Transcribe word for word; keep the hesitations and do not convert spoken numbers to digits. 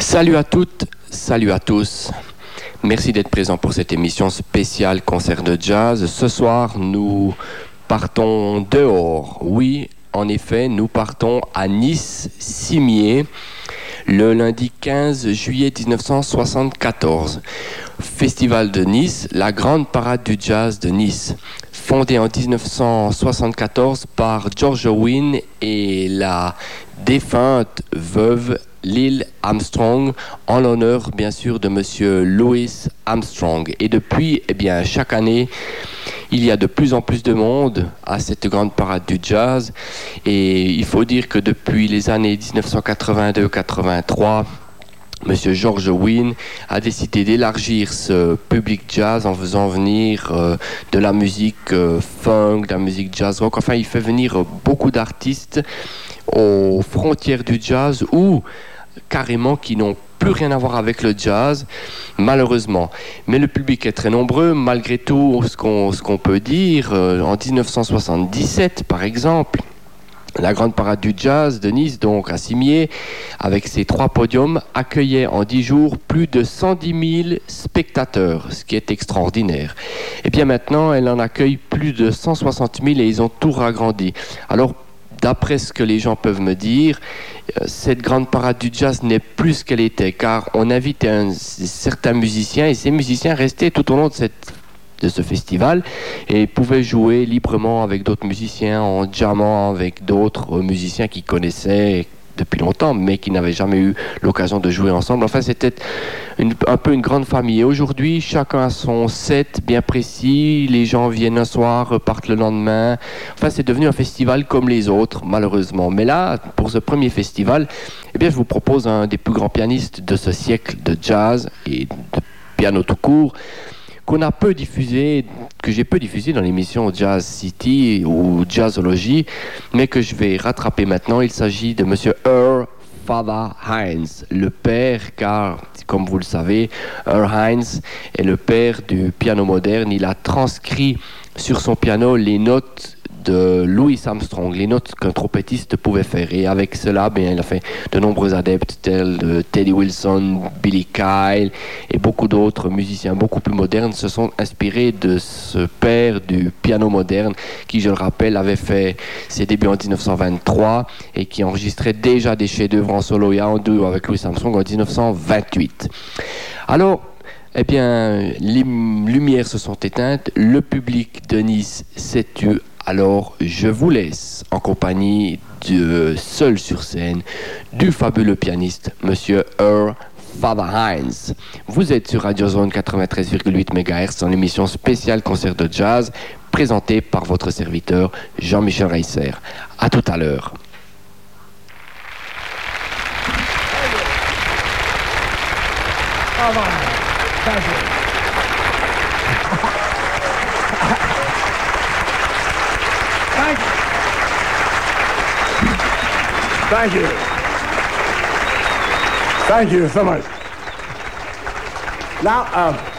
Salut à toutes, salut à tous. Merci d'être présents pour cette émission spéciale concert de jazz. Ce soir, nous partons dehors. Oui, en effet, nous partons à Nice-Cimiez le lundi quinze juillet dix-neuf cent soixante-quatorze. Festival de Nice, la grande parade du jazz de Nice. Fondée en dix-neuf cent soixante-quatorze par George Wein et la défunte veuve Lil Armstrong, en l'honneur bien sûr de monsieur Louis Armstrong. Et depuis, eh bien, chaque année, il y a de plus en plus de monde à cette grande parade du jazz. Et il faut dire que depuis les années dix-neuf cent quatre-vingt-deux quatre-vingt-trois, monsieur George Wein a décidé d'élargir ce public jazz en faisant venir euh, de la musique euh, funk, de la musique jazz rock. Enfin, il fait venir beaucoup d'artistes aux frontières du jazz ou carrément qui n'ont plus rien à voir avec le jazz, malheureusement. Mais le public est très nombreux, malgré tout, ce qu'on, ce qu'on peut dire. Euh, en dix-neuf cent soixante-dix-sept, par exemple, la grande parade du jazz de Nice, donc à Cimiez, avec ses trois podiums, accueillait en dix jours plus de cent dix mille spectateurs, ce qui est extraordinaire. Et bien maintenant, elle en accueille plus de cent soixante mille et ils ont tout ragrandi. Alors, d'après ce que les gens peuvent me dire, cette grande parade du jazz n'est plus ce qu'elle était, car on invite un, certains musiciens et ces musiciens restaient tout au long de cette de ce festival et pouvaient jouer librement avec d'autres musiciens, en jammant avec d'autres musiciens qu'ils connaissaient depuis longtemps, mais qui n'avaient jamais eu l'occasion de jouer ensemble. Enfin, c'était une, un peu une grande famille. Et aujourd'hui, chacun a son set bien précis. Les gens viennent un soir, repartent le lendemain. Enfin, c'est devenu un festival comme les autres, malheureusement. Mais là, pour ce premier festival, eh bien, je vous propose un des plus grands pianistes de ce siècle de jazz et de piano tout court, qu'on a peu diffusé, que j'ai peu diffusé dans l'émission Jazz City ou Jazzology, mais que je vais rattraper maintenant. Il s'agit de monsieur Earl Father Hines, le père, car, comme vous le savez, Earl Hines est le père du piano moderne. Il a transcrit sur son piano les notes de Louis Armstrong, les notes qu'un trompettiste pouvait faire. Et avec cela, bien, il a fait de nombreux adeptes tels de Teddy Wilson, Billy Kyle et beaucoup d'autres musiciens beaucoup plus modernes se sont inspirés de ce père du piano moderne qui, je le rappelle, avait fait ses débuts en dix-neuf cent vingt-trois et qui enregistrait déjà des chefs-d'œuvre en solo et en duo avec Louis Armstrong en dix-neuf cent vingt-huit. Alors, eh bien, les lumières se sont éteintes, le public de Nice s'est tu. Alors, je vous laisse en compagnie de seul sur scène du fabuleux pianiste, monsieur Earl Father Hines. Vous êtes sur Radio Zone quatre-vingt-treize virgule huit mégahertz en émission spéciale concert de jazz présentée par votre serviteur Jean-Michel Reisser. À tout à l'heure. Thank you. Thank you so much. Now, um,